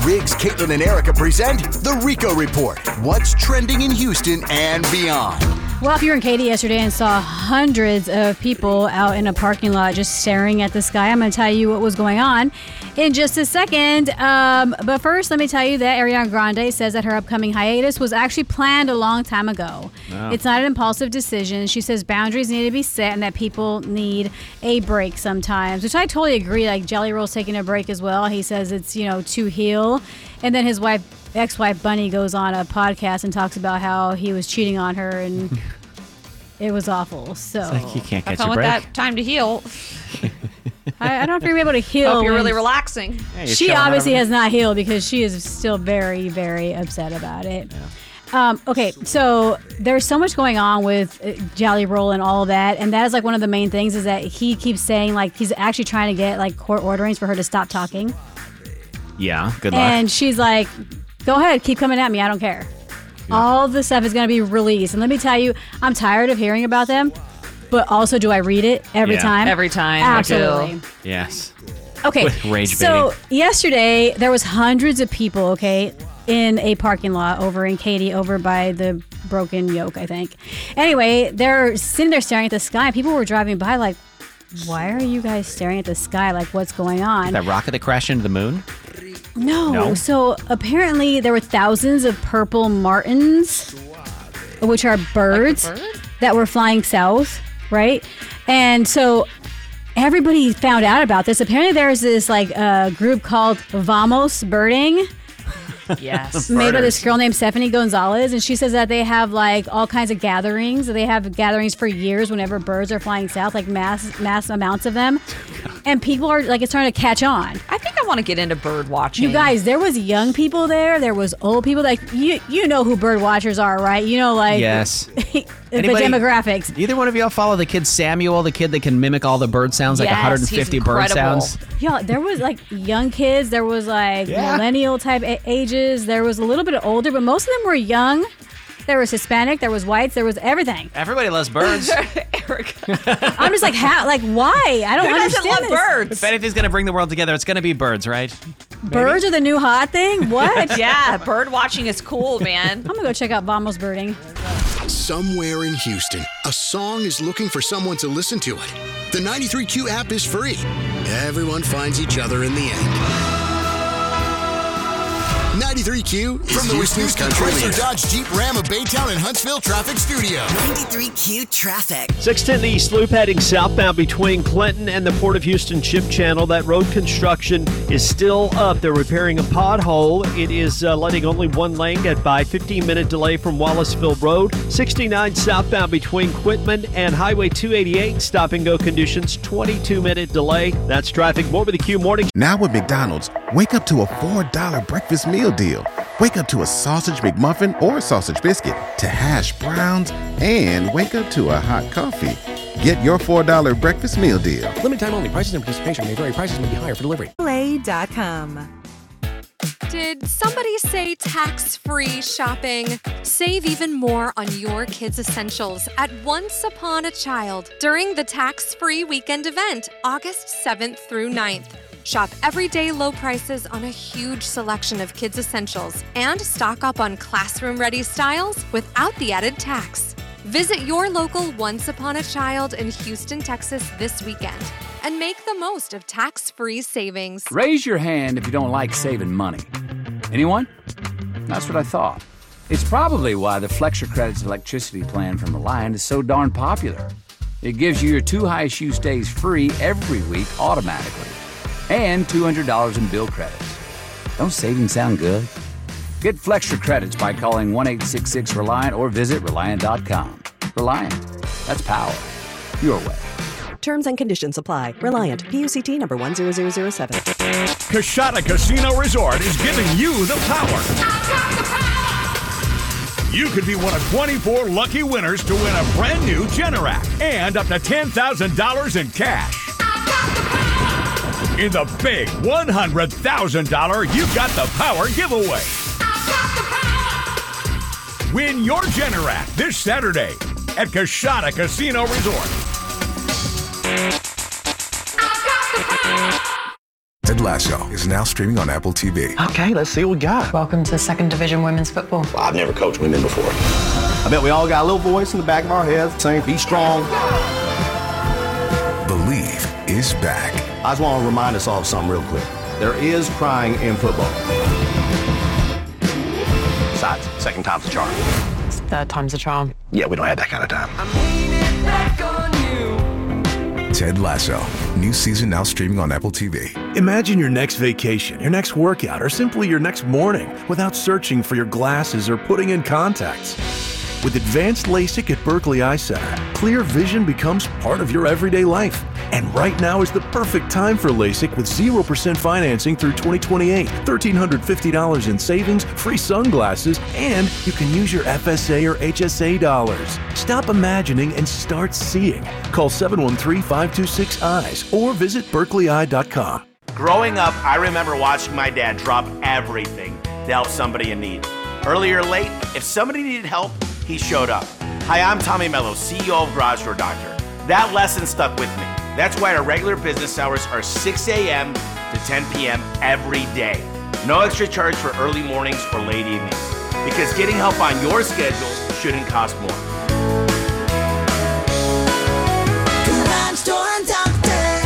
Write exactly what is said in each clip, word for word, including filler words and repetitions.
Riggs, Caitlin, and Erica present The Rico Report. What's trending in Houston and beyond? Well, if you were in Katy yesterday and saw hundreds of people out in a parking lot just staring at the sky, I'm going to tell you what was going on in just a second. Um, but first, let me tell you that Ariana Grande says that her upcoming hiatus was actually planned a long time ago. Oh. It's not an impulsive decision. She says boundaries need to be set and that people need a break sometimes, which I totally agree. Like Jelly Roll's taking a break as well. He says it's, you know, to heal. And then his wife, ex-wife Bunny goes on a podcast and talks about how he was cheating on her and it was awful. So it's like you can't catch Have fun a with break. that time to heal. I, I don't know if you're able to heal. Hope you're really relaxing. Yeah, She obviously has not healed because she is still very, very upset about it. Yeah. Um, okay, so there's so much going on with uh, Jelly Roll and all that, and that is like one of the main things is that he keeps saying like he's actually trying to get like court orderings for her to stop talking. Yeah, good luck. And she's like, go ahead, keep coming at me. I don't care. Yeah. All the stuff is going to be released. And let me tell you, I'm tired of hearing about them. But also, do I read it every Yeah. time? Every time. Absolutely. Yes. Okay. With rage so baiting. yesterday, there was hundreds of people, okay, in a parking lot over in Katy, over by the Broken Yoke, I think. Anyway, they're sitting there staring at the sky. People were driving by like, why are you guys staring at the sky? Like, what's going on? That rocket that crashed into the moon? No. No? So apparently there were thousands of purple martins, which are birds Like a bird? that were flying south, right? And so everybody found out about this. Apparently there's this like uh, group called Vamos Birding. Yes. Made by this girl named Stephanie Gonzalez, and she says that they have like all kinds of gatherings. They have gatherings for years whenever birds are flying south, like mass mass amounts of them, and people are like it's starting to catch on. I think I want to get into bird watching. You guys, there was young people there. There was old people. Like you, you know who bird watchers are, right? You know, like Yes. the Anybody- demographics. Either one of y'all follow the kid Samuel, the kid that can mimic all the bird sounds, like Yes, one hundred fifty he's bird incredible. sounds? Yeah, there was like young kids. There was like Yeah. millennial type a- ages. There was a little bit older, but most of them were young. There was Hispanic. There was whites. There was everything. Everybody loves birds. Eric. I'm just like, how? Like, why? I don't Who doesn't understand love this. birds? If anything's going to bring the world together, it's going to be birds, right? Birds are the new hot thing. What? Yeah, bird watching is cool, man. I'm gonna go check out Vamos Birding. Somewhere in Houston, a song is looking for someone to listen to it. The ninety-three Q app is free. Everyone finds each other in the end. ninety-three Q is from the Houston's country Chrysler Dodge Jeep Ram of Baytown and Huntsville Traffic Studio. ninety-three Q traffic. six ten East Loop heading southbound between Clinton and the Port of Houston Chip Channel. That road construction is still up. They're repairing a pothole. It is uh, letting only one lane get by. fifteen minute delay from Wallaceville Road. sixty-nine southbound between Quitman and Highway two eighty-eight. Stop and go conditions. twenty-two minute delay. That's traffic. More with the Q Morning. Now with McDonald's, wake up to a four dollar breakfast meal deal. Wake up to a sausage McMuffin or sausage biscuit, to hash browns, and wake up to a hot coffee. Get your four dollar breakfast meal deal. Limited time only. Prices and participation may vary. Prices may be higher for delivery. Play dot com. Did somebody say tax-free shopping? Save even more on your kids' essentials at Once Upon a Child during the tax-free weekend event, August seventh through ninth. Shop everyday low prices on a huge selection of kids' essentials and stock up on classroom-ready styles without the added tax. Visit your local Once Upon a Child in Houston, Texas this weekend and make the most of tax-free savings. Raise your hand if you don't like saving money. Anyone? That's what I thought. It's probably why the Flex Your Credits electricity plan from Reliant is so darn popular. It gives you your two highest use days free every week automatically, and two hundred dollars in bill credits. Don't savings sound good? Get Flex Your Credits by calling one eight six six RELIANT or visit Reliant dot com. Reliant. That's power. Your way. Terms and conditions apply. Reliant. P U C T number one zero zero zero seven. Coshada Casino Resort is giving you the power. You could be one of twenty-four lucky winners to win a brand new Generac and up to ten thousand dollars in cash. In the big one hundred thousand dollars You Got the Power giveaway. Win your Generac this Saturday at Coshada Casino Resort. At Lasso is now streaming on Apple T V. Okay, let's see what we got. Welcome to Second Division Women's Football. Well, I've never coached women before. I bet we all got a little voice in the back of our heads saying, be strong. Believe is back. I just want to remind us all of something real quick. There is crying in football. Besides, second time's a charm. It's third time's a charm. Yeah, we don't have that kind of time. Ted Lasso. New season now streaming on Apple T V. Imagine your next vacation, your next workout, or simply your next morning without searching for your glasses or putting in contacts. With advanced LASIK at Berkeley Eye Center, clear vision becomes part of your everyday life. And right now is the perfect time for LASIK with zero percent financing through twenty twenty-eight, one thousand three hundred fifty dollars in savings, free sunglasses, and you can use your F S A or H S A dollars. Stop imagining and start seeing. Call seven one three, five two six, eyes or visit berkeley eye dot com. Growing up, I remember watching my dad drop everything to help somebody in need. Early or late, if somebody needed help, he showed up. Hi, I'm Tommy Mello, C E O of Garage Door Doctor. That lesson stuck with me. That's why our regular business hours are six a.m. to ten p.m. every day. No extra charge for early mornings or late evenings. Because getting help on your schedule shouldn't cost more. Garage Door Doctor.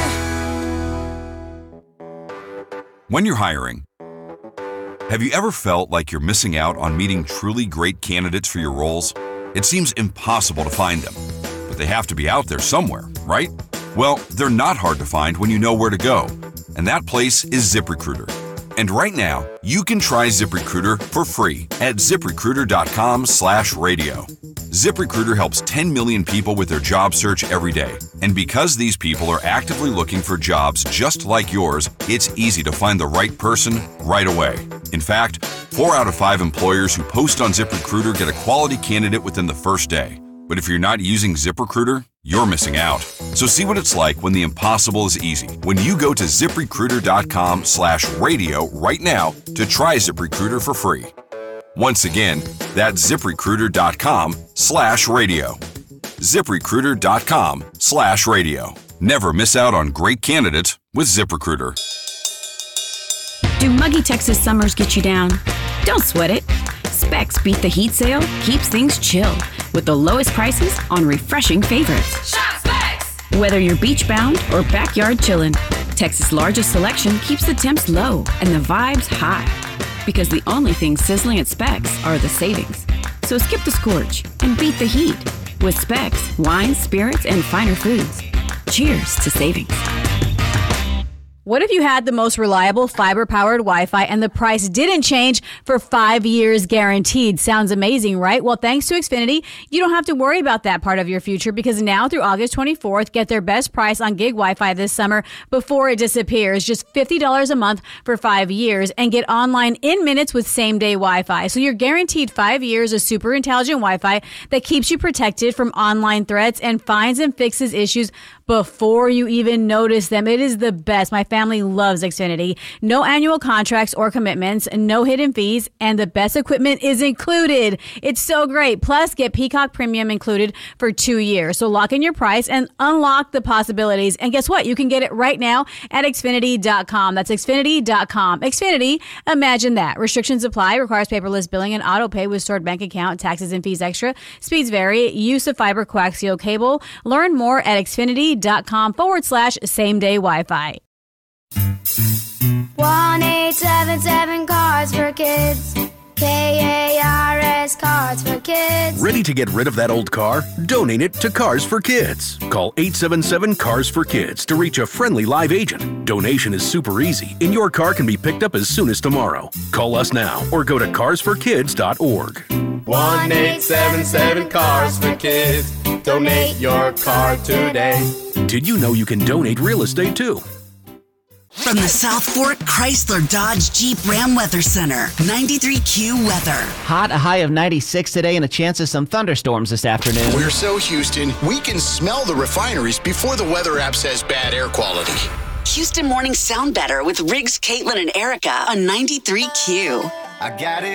When you're hiring, have you ever felt like you're missing out on meeting truly great candidates for your roles? It seems impossible to find them, but they have to be out there somewhere, right? Well, they're not hard to find when you know where to go, and that place is ZipRecruiter. And right now, you can try ZipRecruiter for free at ZipRecruiter.com slash radio. ZipRecruiter helps ten million people with their job search every day. And because these people are actively looking for jobs just like yours, it's easy to find the right person right away. In fact, four out of five employers who post on ZipRecruiter get a quality candidate within the first day. But if you're not using ZipRecruiter, you're missing out. So see what it's like when the impossible is easy. When you go to ZipRecruiter.com slash radio right now to try ZipRecruiter for free. Once again, that's ZipRecruiter.com slash radio. ZipRecruiter.com slash radio. Never miss out on great candidates with ZipRecruiter. Do muggy Texas summers get you down? Don't sweat it. Specs Beat the Heat sale keeps things chilled with the lowest prices on refreshing favorites. Shop Specs! Whether you're beach bound or backyard chillin', Texas' largest selection keeps the temps low and the vibes high. Because the only things sizzling at Specs are the savings. So skip the scorch and beat the heat with Specs, wines, spirits, and finer foods. Cheers to savings. What if you had the most reliable fiber-powered Wi-Fi and the price didn't change for five years guaranteed? Sounds amazing, right? Well, thanks to Xfinity, you don't have to worry about that part of your future because now through August twenty-fourth, get their best price on gig Wi-Fi this summer before it disappears. Just fifty dollars a month for five years and get online in minutes with same-day Wi-Fi. So you're guaranteed five years of super intelligent Wi-Fi that keeps you protected from online threats and finds and fixes issues before you even notice them. It is the best. My family loves Xfinity. No annual contracts or commitments, no hidden fees, and the best equipment is included. It's so great. Plus, get Peacock Premium included for two years. So lock in your price and unlock the possibilities. And guess what? You can get it right now at Xfinity dot com. That's Xfinity dot com. Xfinity, imagine that. Restrictions apply. Requires paperless billing and auto pay with stored bank account, taxes and fees extra. Speeds vary. Use of fiber coaxial cable. Learn more at Xfinity dot com forward slash same day Wi-Fi. one eight seven seven Cards for Kids. K A R S Cards for Kids. Ready to get rid of that old car? Donate it to Cars for Kids. Call eight seven seven Cars for Kids to reach a friendly live agent. Donation is super easy, and your car can be picked up as soon as tomorrow. Call us now or go to cars for kids dot org. one eight seven seven Cars for Kids. Donate your car today. Did you know you can donate real estate too? From the South Fork Chrysler Dodge Jeep Ram Weather Center, ninety-three Q weather. Hot, a high of ninety-six today and a chance of some thunderstorms this afternoon. We're so Houston, we can smell the refineries before the weather app says bad air quality. Houston mornings sound better with Riggs, Caitlin, and Erica on ninety-three Q. I got it.